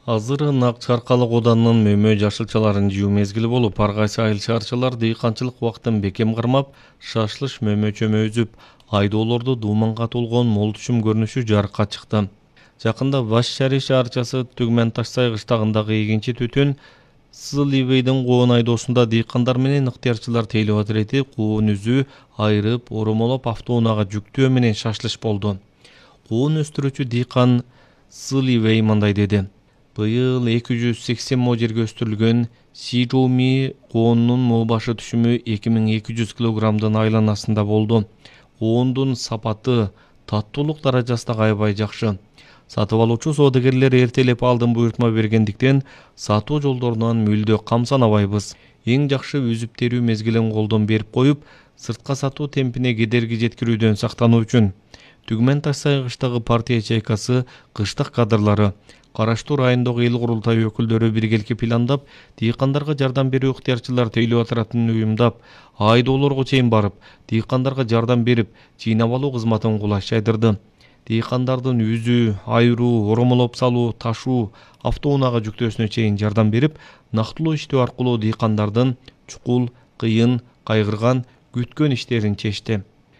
Азыр Нак Чаркалык Оданынын мөмө жашылчаларын жыйуу мезгили болуп, ар кайсы айыл шаарчылар дыйканчылык убактын бекем кармап, шашлыш мөмө чөмө үзүп, айдоолордо дууманга толгон мол түшүм көрүнүшү жарыкка чыкты. Жакында Баш Шари шаарчасы Түгмен Ташсай кыштагындагы эгинчи түтүн Сыливейдин коон айдоосунда дыйкандар менен ыктыярчылар тейлөө атирети коон үзүү, айрып, оромолоп автоунаага жүктөө менен шашлыш болду. Коон өстүрүүчү дыйкан Сыливей мындай деди. Быйыл 280 мо жерге өстүрүлгөн Сижоуми коонунун муу башы түшүмү 2200 килограммдын айланасында болду. Коондун сапаты, таттуулук даражасы да аябай жакшы. Сатып алуучу соодагерлер эртелеп алдын буйртма бергендиктен сатуу жолдорунан мүлдө камсанабайбыз. Эң жакшы үзүп терүү мезгилин колдон берип коюп, сыртка сатуу темпине кедерги жеткирүүдөн сактануу үчүн. Түгмен Ташсай кыштагы партия ячейкасы кыштык кадрлары караштуу райондогу эл курултайы өкүлдөрү биргеликке пландап, дыйкандарга жардам берүү ыктыярчылар тейлөө атыратын уюмдап, айдоолорго чейин барып, дыйкандарга жардам берип, жыйнап алуу кызматын кулаш жайдырды. Дыйкандардын үзүү, айыруу, оромолоп салуу, ташуу, автоунаага жүктөөсүнө чейин жардам берип, нактылуу иштөө аркылуу дыйкандардын чукул, кыйын, кайгырган, күткөн иштерин чечти.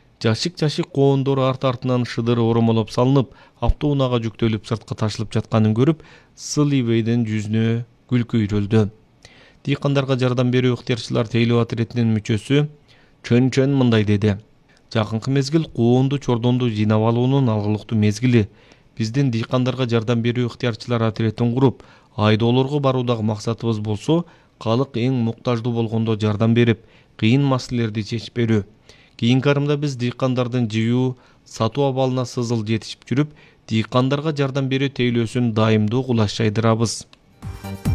Жашык коондору арт-артынан шыдыр оромолоп салынып, автоунаага жүктөлүп сыртка ташылып жатканын көрүп, Сыливейдин жүзүнө күлкү үйрөлдү. Дыйкандарга жардам берүү ыктыярчылар тейлөө атиретинин мүчөсү Чөн мындай деди. Жакынкы мезгил коонду, чордонду жыйнап алуунун алгылыктуу мезгили. Биздин дыйкандарга жардам берүү ыктыярчылар атиретин куруп, айдоолорго баруудагы максатыбыз болсо, калк эң муктаждуу болгондо жардам берип, кыйын маселелерди чечип берүү. Кийинки арымда биз дыйкандардын жыюу, сатуу абалына сызыл жетишип жүрүп, дыйкандарга жардам берүү тейлөөсүн дайымдуу кулаш жайдырабыз.